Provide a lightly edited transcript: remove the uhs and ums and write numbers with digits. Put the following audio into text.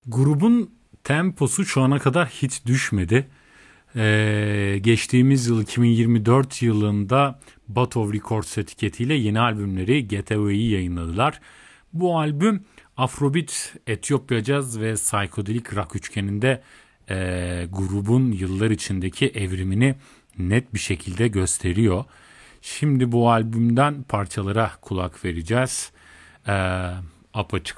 Grubun temposu şu ana kadar hiç düşmedi. Geçtiğimiz yıl 2024 yılında Butt of Records etiketiyle yeni albümleri Getaway'i yayınladılar. Bu albüm Afrobeat, Etiyopya Caz ve Psychedelic Rock üçgeninde grubun yıllar içindeki evrimini net bir şekilde gösteriyor. Şimdi bu albümden parçalara kulak vereceğiz. Apaçık